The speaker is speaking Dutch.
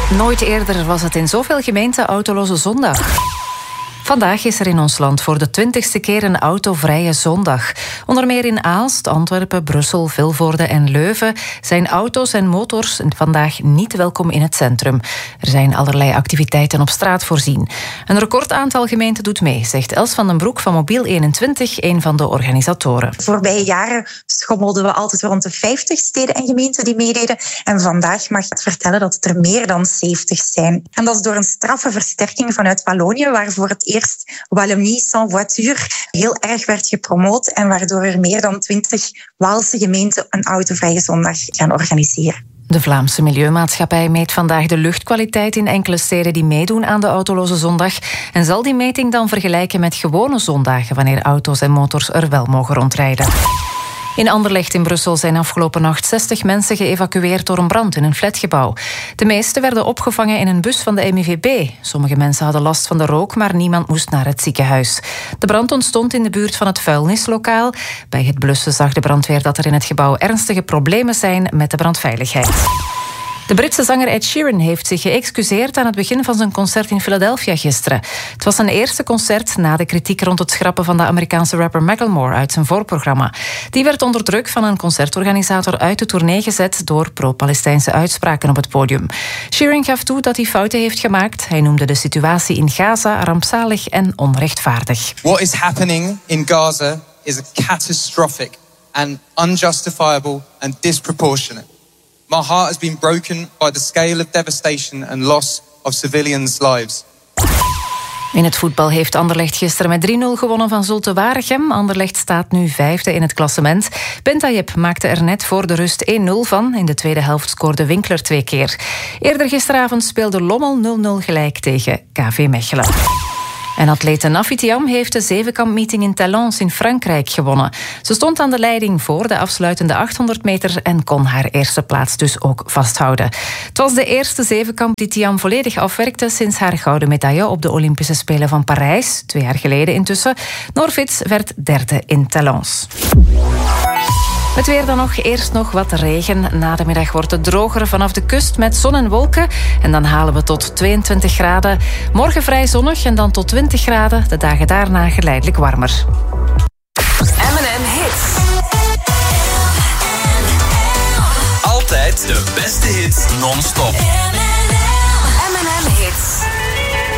Nooit eerder was het in zoveel gemeenten autoloze zondag. Vandaag is er in ons land voor de 20ste keer een autovrije zondag. Onder meer in Aalst, Antwerpen, Brussel, Vilvoorde en Leuven zijn auto's en motors vandaag niet welkom in het centrum. Er zijn allerlei activiteiten op straat voorzien. Een recordaantal gemeenten doet mee, zegt Els van den Broek van Mobiel 21, een van de organisatoren. Voorbije jaren schommelden we altijd rond de 50 steden en gemeenten die meededen. En vandaag mag ik vertellen dat het er meer dan 70 zijn. En dat is door een straffe versterking vanuit Wallonië, waarvoor het eerst Wallonie sans voiture heel erg werd gepromoot en waardoor er meer dan 20 Waalse gemeenten een autovrije zondag gaan organiseren. De Vlaamse Milieumaatschappij meet vandaag de luchtkwaliteit in enkele steden die meedoen aan de autoloze zondag en zal die meting dan vergelijken met gewone zondagen wanneer auto's en motors er wel mogen rondrijden. In Anderlecht in Brussel zijn afgelopen nacht 60 mensen geëvacueerd door een brand in een flatgebouw. De meeste werden opgevangen in een bus van de MIVB. Sommige mensen hadden last van de rook, maar niemand moest naar het ziekenhuis. De brand ontstond in de buurt van het vuilnislokaal. Bij het blussen zag de brandweer dat er in het gebouw ernstige problemen zijn met de brandveiligheid. De Britse zanger Ed Sheeran heeft zich geëxcuseerd aan het begin van zijn concert in Philadelphia gisteren. Het was zijn eerste concert na de kritiek rond het schrappen van de Amerikaanse rapper Macklemore uit zijn voorprogramma. Die werd onder druk van een concertorganisator uit de tournee gezet door pro-Palestijnse uitspraken op het podium. Sheeran gaf toe dat hij fouten heeft gemaakt. Hij noemde de situatie in Gaza rampzalig en onrechtvaardig. What is happening in Gaza is catastrophic and unjustifiable and disproportionate. My heart has been broken by the scale of devastation and loss of civilians' lives. In het voetbal heeft Anderlecht gisteren met 3-0 gewonnen van Zulte Waregem. Anderlecht staat nu 5e in het klassement. Bentajeb maakte er net voor de rust 1-0 van. In de tweede helft scoorde Winkler 2 keer. Eerder gisteravond speelde Lommel 0-0 gelijk tegen KV Mechelen. En atlete Nafi Thiam heeft de zevenkampmeeting in Talence in Frankrijk gewonnen. Ze stond aan de leiding voor de afsluitende 800 meter en kon haar eerste plaats dus ook vasthouden. Het was de eerste zevenkamp die Thiam volledig afwerkte sinds haar gouden medaille op de Olympische Spelen van Parijs, 2 jaar geleden intussen. Norfits werd 3e in Talence. Het weer dan nog. Eerst nog wat regen. Na de middag wordt het droger vanaf de kust met zon en wolken. En dan halen we tot 22 graden. Morgen vrij zonnig en dan tot 20 graden. De dagen daarna geleidelijk warmer. M&M Hits. Altijd de beste hits non-stop.